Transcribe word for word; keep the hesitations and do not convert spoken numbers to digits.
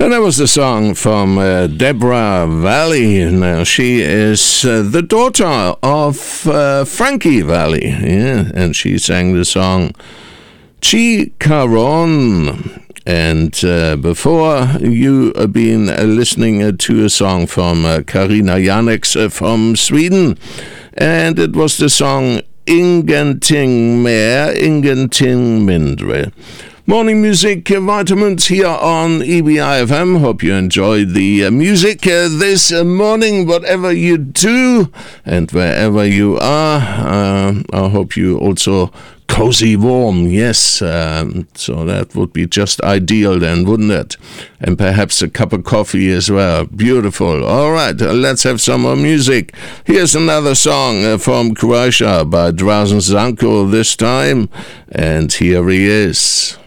And that was the song from uh, Deborah Valley. Now, she is uh, the daughter of uh, Frankie Valli, yeah, and she sang the song Chicaron. And uh, before you have been uh, listening uh, to a song from uh, Carina Janeks uh, from Sweden, and it was the song Ingenting Mer, Ingenting Mindre. Morning Music Vitamins here on E B I F M. Hope you enjoyed the uh, music uh, this uh, morning, whatever you do and wherever you are. Uh, I hope you also cozy warm, yes. Um, so that would be just ideal then, wouldn't it? And perhaps a cup of coffee as well. Beautiful. All right, uh, let's have some more music. Here's another song uh, from Croatia by Drazen Zanko this time. And here he is.